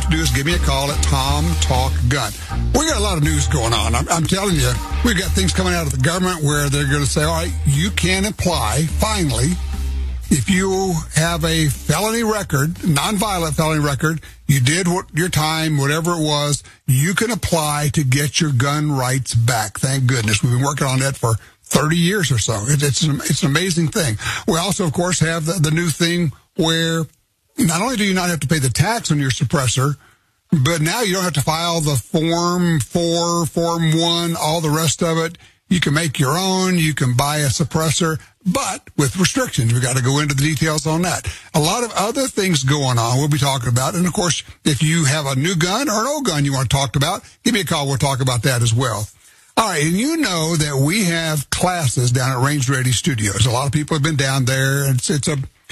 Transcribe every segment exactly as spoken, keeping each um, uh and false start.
to do is give me a call at Tom Talk Gun. We got a lot of news going on. I'm, I'm telling you, we've got things coming out of the government where they're going to say, all right, you can apply, finally, if you have a felony record, nonviolent felony record, you did what, your time, whatever it was, you can apply to get your gun rights back. Thank goodness. We've been working on that for thirty years or so. It, it's, an, it's an amazing thing. We also, of course, have the, the new thing where not only do you not have to pay the tax on your suppressor, but now you don't have to file the Form four, Form one, all the rest of it. You can make your own. You can buy a suppressor, but with restrictions. We've got to go into the details on that. A lot of other things going on we'll be talking about. And, of course, if you have a new gun or an old gun you want to talk about, give me a call. We'll talk about that as well. All right, and you know that we have classes down at Range Ready Studios. A lot of people have been down there. It's, it's a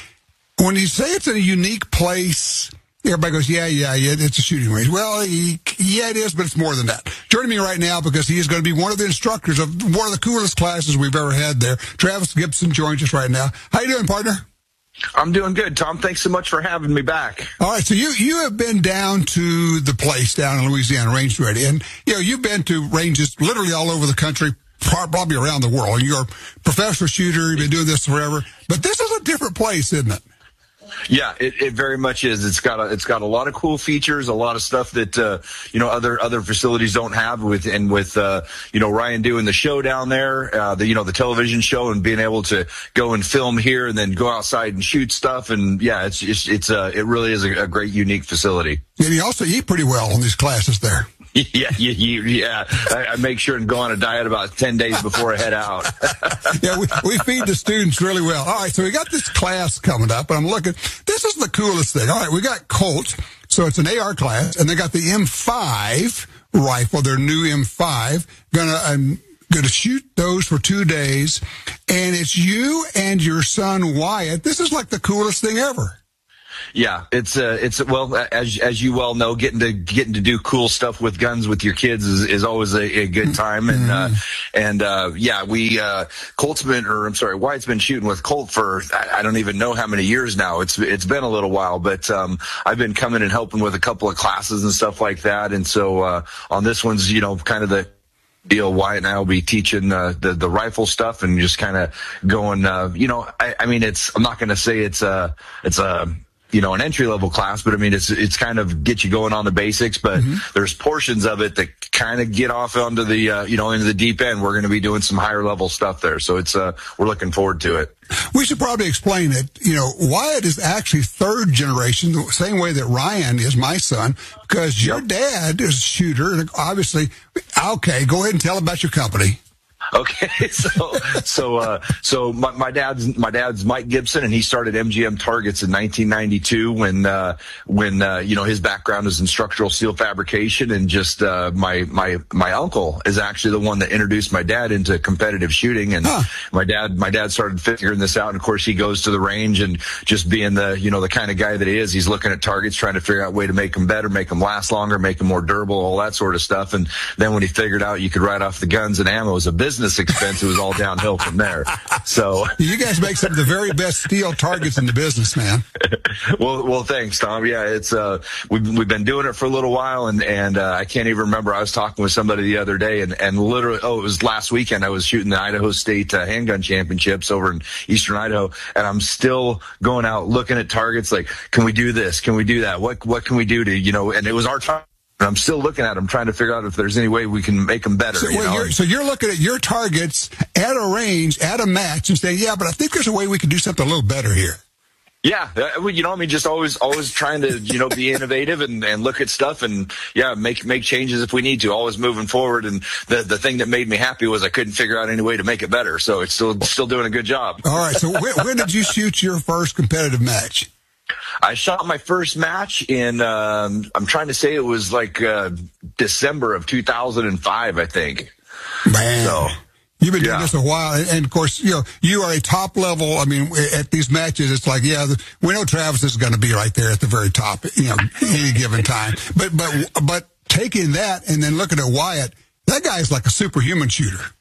when you say it's a unique place, everybody goes, yeah, yeah, yeah, it's a shooting range. Well, he, yeah, it is, but it's more than that. Joining me right now, because he is going to be one of the instructors of one of the coolest classes we've ever had there, Travis Gibson joins us right now. How you doing, partner? I'm doing good, Tom. Thanks so much for having me back. All right, so you, you have been down to the place down in Louisiana, Range Ready, and, you know, you've been to ranges literally all over the country, probably around the world. You're a professional shooter. You've been doing this forever. But this is a different place, isn't it? Yeah, it, it very much is. It's got a, it's got a lot of cool features, a lot of stuff that, uh, you know, other, other facilities don't have with, and with, uh, you know, Ryan doing the show down there, uh, the, you know, the television show, and being able to go and film here and then go outside and shoot stuff. And yeah, it's, it's, it's, uh, it really is a, a great, unique facility. And you also eat pretty well on these classes there. Yeah, yeah, yeah. I, I make sure and go on a diet about ten days before I head out. Yeah, we, we feed the students really well. All right, so we got this class coming up, and I'm looking. This is the coolest thing. All right, we got Colt, so it's an A R class, and they got the M five rifle, their new M five. Gonna um, gonna shoot those for two days, and it's you and your son Wyatt. This is like the coolest thing ever. Yeah, it's uh, it's well, as as you well know, getting to getting to do cool stuff with guns with your kids is, is always a, a good time, and uh, and uh, yeah, we uh, Colt's been, or I'm sorry, Wyatt's been shooting with Colt for I, I don't even know how many years now. It's it's been a little while, but um, I've been coming and helping with a couple of classes and stuff like that, and so uh, on this one's, you know, kind of the deal. Wyatt and I will be teaching uh, the the rifle stuff and just kind of going, uh, you know, I, I mean, it's I'm not going to say it's a it's a you know, an entry-level class, but I mean, it's, it's kind of get you going on the basics, but mm-hmm. there's portions of it that kind of get off onto the, uh, you know, into the deep end. We're going to be doing some higher level stuff there. So it's, uh, we're looking forward to it. We should probably explain it. You know, Wyatt is actually third generation, the same way that Ryan is my son, because your yep. dad is a shooter. And obviously, okay, go ahead and tell about your company. Okay, so so uh, so my, my dad's my dad's Mike Gibson, and he started M G M Targets in nineteen ninety-two when uh, when uh, you know, his background is in structural steel fabrication, and just uh, my my my uncle is actually the one that introduced my dad into competitive shooting, and huh. my dad my dad started figuring this out, and of course he goes to the range, and just being the you know the kind of guy that he is, he's looking at targets, trying to figure out a way to make them better, make them last longer, make them more durable, all that sort of stuff, and then when he figured out you could write off the guns and ammo as a business expense, it was all downhill from there. So you guys make some of the very best steel targets in the business, man. well, well, thanks, Tom. Yeah, it's uh, we've we've been doing it for a little while, and and uh, I can't even remember. I was talking with somebody the other day, and and literally, oh, it was last weekend. I was shooting the Idaho State uh, handgun championships over in Eastern Idaho, and I'm still going out looking at targets. Like, can we do this? Can we do that? What what can we do to you know? And it was our time. I'm still looking at them, trying to figure out if there's any way we can make them better. So, you well, know? you're, so you're looking at your targets at a range, at a match, and saying, yeah, but I think there's a way we can do something a little better here. Yeah, you know, I mean, just always, always trying to, you know, be innovative and, and look at stuff and, yeah, make make changes if we need to. Always moving forward. And the the thing that made me happy was I couldn't figure out any way to make it better. So it's still still doing a good job. All right. So when, when did you shoot your first competitive match? I shot my first match in, um, I'm trying to say it was like uh, December of two thousand five, I think. Man. So, you've been doing yeah. this a while. And, and, of course, you know, you are a top level. I mean, at these matches, it's like, yeah, the, we know Travis is going to be right there at the very top, you know, any given time. But, but, but taking that and then looking at Wyatt, that guy is like a superhuman shooter.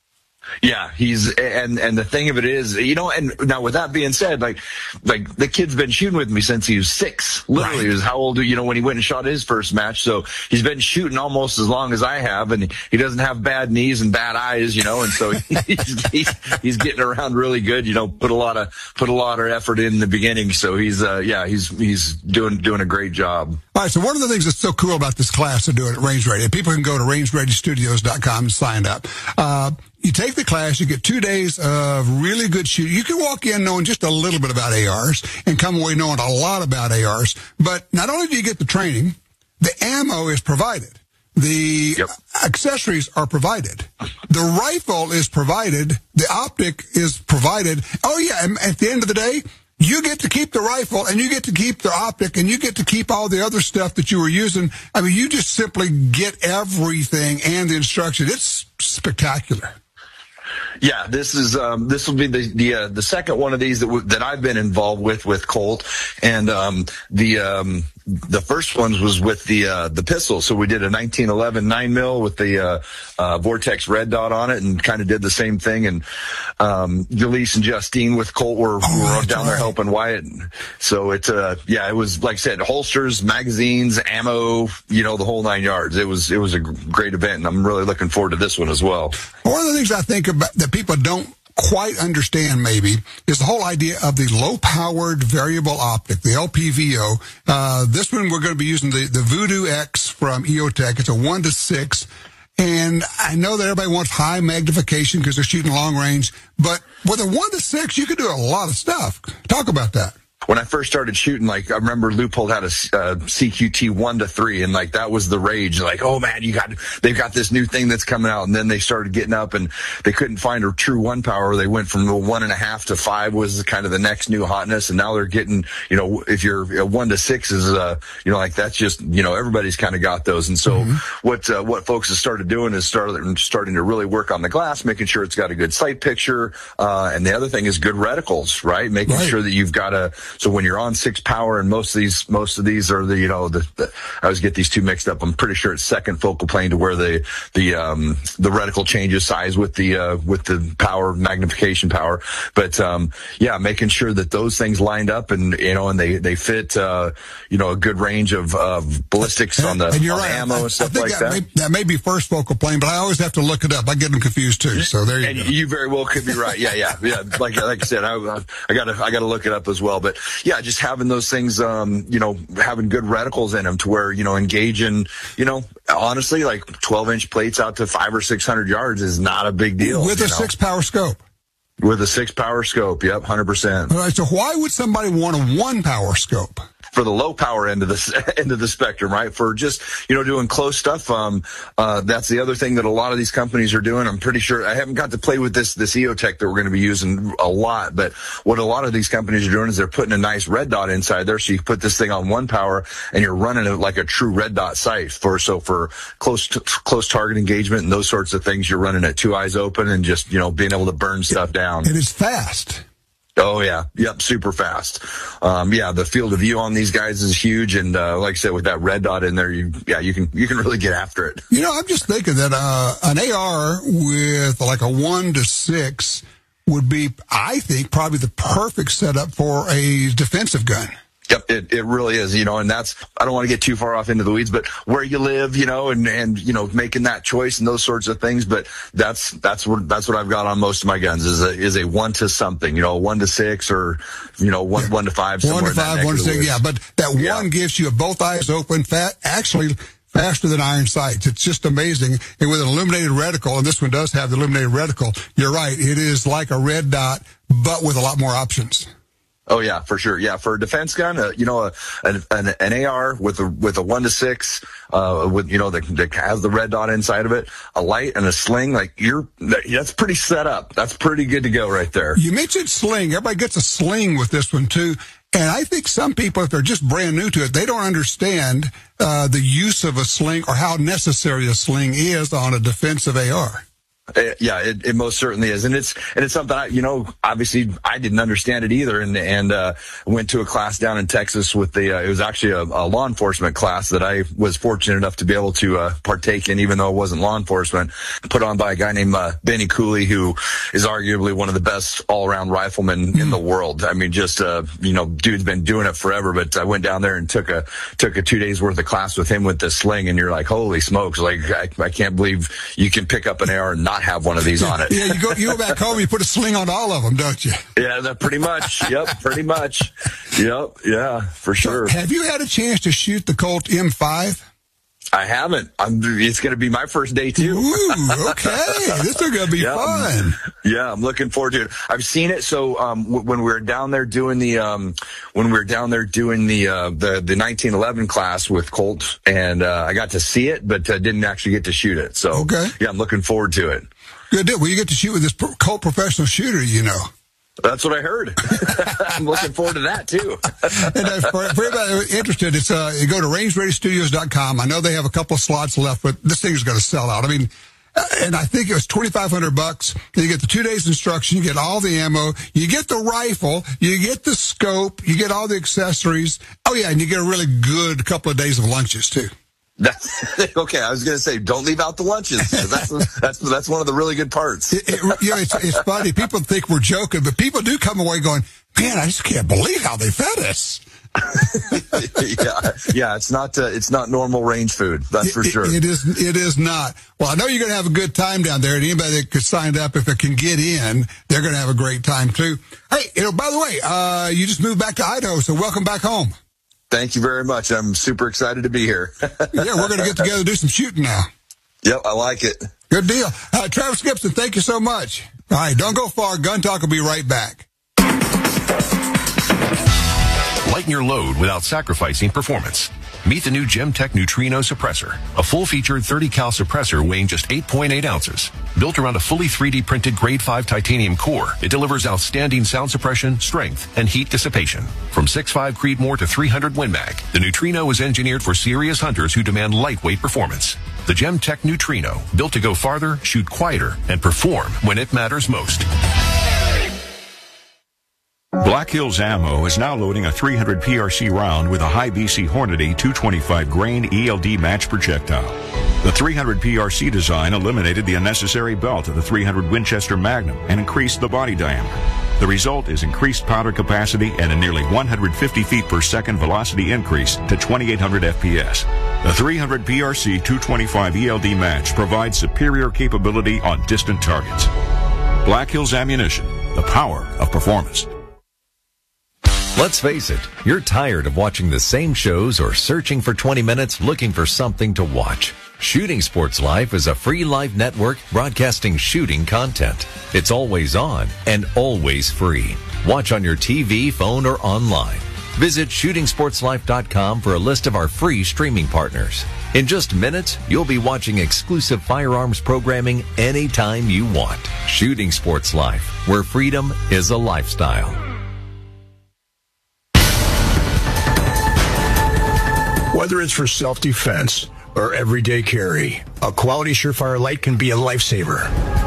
Yeah, he's, and, and the thing of it is, you know, and now with that being said, like, like the kid's been shooting with me since he was six. Literally, right. He was how old, you know, when he went and shot his first match. So he's been shooting almost as long as I have, and he doesn't have bad knees and bad eyes, you know, and so he's, he's, he's getting around really good, you know, put a lot of, put a lot of effort in the beginning. So he's, uh, yeah, he's, he's doing, doing a great job. All right. So one of the things that's so cool about this class to do it at Range Ready, people can go to range ready studios dot com and sign up. Uh, You take the class, you get two days of really good shooting. You can walk in knowing just a little bit about A Rs and come away knowing a lot about A Rs. But not only do you get the training, the ammo is provided. The yep. accessories are provided. The rifle is provided. The optic is provided. Oh, yeah, and at the end of the day, you get to keep the rifle, and you get to keep the optic, and you get to keep all the other stuff that you were using. I mean, you just simply get everything and the instruction. It's spectacular. Yeah, this is um, this will be the the uh, the second one of these that w- that I've been involved with with Colt, and um, the um, the first one was with the uh, the pistol. So we did a nineteen eleven nine mil with the uh, uh, Vortex red dot on it, and kind of did the same thing. And um, Delise and Justine with Colt were, oh, were down there helping Wyatt. So it's uh yeah, it was like I said, holsters, magazines, ammo, you know, the whole nine yards. It was it was a great event, and I'm really looking forward to this one as well. One of the things I think about that people don't quite understand maybe is the whole idea of the low-powered variable optic, the L P V O. Uh, this one we're going to be using the, the Voodoo X from E O Tech. It's a one to six. And I know that everybody wants high magnification because they're shooting long range. But with a one to six, you can do a lot of stuff. Talk about that. When I first started shooting, like, I remember Leupold had a uh, C Q T one to three, and like that was the rage. Like, oh man, you got they've got this new thing that's coming out, and then they started getting up, and they couldn't find a true one power. They went from the one and a half to five was kind of the next new hotness, and now they're getting, you know, if you're one to six is, uh, you know, like that's just, you know, everybody's kind of got those, and so mm-hmm. what uh, what folks have started doing is started starting to really work on the glass, making sure it's got a good sight picture, uh, and the other thing is good reticles, right? Making right. sure that you've got a So when you're on six power, and most of these, most of these are the, you know, the, the I always get these two mixed up. I'm pretty sure it's second focal plane to where the, the, um, the reticle changes size with the, uh, with the power, magnification power. But, um, yeah, making sure that those things lined up and, you know, and they, they fit, uh, you know, a good range of, of ballistics on the, and you're on right. the ammo I, and stuff I think like that. that. May, that may be first focal plane, but I always have to look it up. I get them confused too. So there you and go. You very well could be right. Yeah, yeah, yeah. Like, like I said, I, I gotta, I gotta look it up as well. But yeah, just having those things, um, you know, having good reticles in them to where, you know, engaging, you know, honestly, like twelve inch plates out to five or six hundred yards is not a big deal. With a know? six power scope. With a six power scope. Yep. one hundred percent. All right. So why would somebody want a one power scope? For the low power end of the end of the spectrum, right? For just, you know, doing close stuff. Um, uh, that's the other thing that a lot of these companies are doing. I'm pretty sure I haven't got to play with this, this E O Tech that we're going to be using a lot, but what a lot of these companies are doing is they're putting a nice red dot inside there. So you put this thing on one power and you're running it like a true red dot sight for, so for close, to, close target engagement and those sorts of things, you're running it two eyes open and just, you know, being able to burn stuff down. It is fast. Oh yeah, yep, super fast. Um, yeah, the field of view on these guys is huge, and uh, like I said, with that red dot in there, you yeah, you can you can really get after it. You know, I'm just thinking that uh, an A R with like a one to six would be, I think, probably the perfect setup for a defensive gun. Yep, it, it really is, you know, and that's, I don't want to get too far off into the weeds, but where you live, you know, and, and, you know, making that choice and those sorts of things. But that's, that's what, that's what I've got on most of my guns is a, is a one to something, you know, one to six or, you know, one, yeah. one to five. One to five, one to six. Yeah. But that yeah. one gives you both eyes open, fat, actually faster than iron sights. It's just amazing. And with an illuminated reticle, and this one does have the illuminated reticle, you're right. It is like a red dot, but with a lot more options. Oh yeah, for sure. Yeah, for a defense gun, uh, you know, a, an, an an A R with a with a one to six, uh, with you know that, that has the red dot inside of it, a light and a sling. Like you're, that's pretty set up. That's pretty good to go right there. You mentioned sling. Everybody gets a sling with this one too, and I think some people, if they're just brand new to it, they don't understand uh, the use of a sling or how necessary a sling is on a defensive A R. Uh, yeah, it, it most certainly is, and it's and it's something I, you know, obviously I didn't understand it either, and and uh, went to a class down in Texas with the. Uh, it was actually a, a law enforcement class that I was fortunate enough to be able to uh, partake in, even though it wasn't law enforcement. Put on by a guy named uh, Benny Cooley, who is arguably one of the best all-around riflemen mm. in the world. I mean, just uh, you know, dude's been doing it forever. But I went down there and took a took a two days worth of class with him with the sling, and you're like, holy smokes! Like I, I can't believe you can pick up an A R and not have one of these on it. Yeah, you go you go back home, you put a sling on all of them, don't you? Yeah, that pretty much. Yep, pretty much. Yep, yeah, for sure. So have you had a chance to shoot the Colt M five? I haven't. I'm, it's going to be my first day too. Ooh, okay. This is going to be yeah, fun. Yeah, I'm looking forward to it. I've seen it. So um, w- when we were down there doing the um, when we were down there doing the uh, the the nineteen eleven class with Colt, and uh, I got to see it, but uh, didn't actually get to shoot it. So okay. Yeah, I'm looking forward to it. Good deal. Well, you get to shoot with this Colt professional shooter, you know. That's what I heard. I'm looking forward to that, too. And uh, for, for everybody interested, it's uh, you go to range ready studios dot com. I know they have a couple of slots left, but this thing is going to sell out. I mean, uh, and I think it was twenty-five hundred bucks. You get the two days instruction, you get all the ammo, you get the rifle, you get the scope, you get all the accessories. Oh, yeah, and you get a really good couple of days of lunches, too. That's, okay, I was going to say, don't leave out the lunches. That's that's that's one of the really good parts. It, it, you know, it's, it's funny. People think we're joking, but people do come away going, man, I just can't believe how they fed us. yeah, yeah, it's not uh, it's not normal range food. That's for it, sure. It, it is it is not. Well, I know you're going to have a good time down there, and anybody that could sign up, if it can get in, they're going to have a great time too. Hey, you know, by the way, uh, you just moved back to Idaho, so welcome back home. Thank you very much. I'm super excited to be here. Yeah, we're going to get together and do some shooting now. Yep, I like it. Good deal. Uh, Travis Gibson, thank you so much. All right, don't go far. Gun Talk will be right back. Lighten your load without sacrificing performance. Meet the new Gemtech Neutrino Suppressor, a full-featured thirty cal suppressor weighing just eight point eight ounces. Built around a fully three D printed grade five titanium core, it delivers outstanding sound suppression, strength, and heat dissipation. From six point five Creedmoor to three hundred Win Mag, the Neutrino is engineered for serious hunters who demand lightweight performance. The Gemtech Neutrino, built to go farther, shoot quieter, and perform when it matters most. Black Hills Ammo is now loading a three hundred P R C round with a high B C Hornady two twenty-five grain E L D match projectile. The three hundred P R C design eliminated the unnecessary belt of the three hundred Winchester Magnum and increased the body diameter. The result is increased powder capacity and a nearly one hundred fifty feet per second velocity increase to twenty-eight hundred F P S. The three hundred P R C two twenty-five E L D match provides superior capability on distant targets. Black Hills Ammunition, the power of performance. Let's face it, you're tired of watching the same shows or searching for twenty minutes looking for something to watch. Shooting Sports Life is a free live network broadcasting shooting content. It's always on and always free. Watch on your T V, phone, or online. Visit shooting sports life dot com for a list of our free streaming partners. In just minutes, you'll be watching exclusive firearms programming anytime you want. Shooting Sports Life, where freedom is a lifestyle. Whether it's for self-defense or everyday carry, a quality Surefire light can be a lifesaver.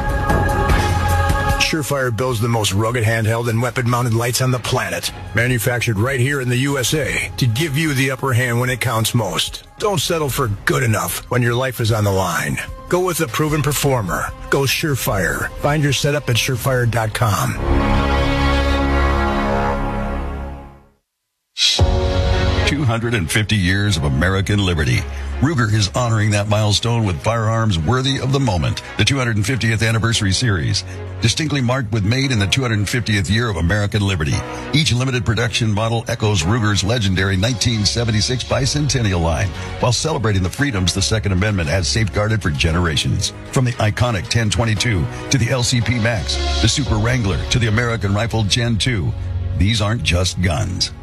Surefire builds the most rugged handheld and weapon-mounted lights on the planet, manufactured right here in the U S A to give you the upper hand when it counts most. Don't settle for good enough when your life is on the line. Go with a proven performer. Go Surefire. Find your setup at surefire dot com. two hundred fifty years of American liberty. Ruger is honoring that milestone with firearms worthy of the moment. The two hundred fiftieth Anniversary Series, distinctly marked with made in the two hundred fiftieth year of American liberty. Each limited production model echoes Ruger's legendary nineteen seventy-six bicentennial line, while celebrating the freedoms the Second Amendment has safeguarded for generations. From the iconic ten twenty-two to the L C P Max, the Super Wrangler to the American Rifle Gen two. These aren't just guns.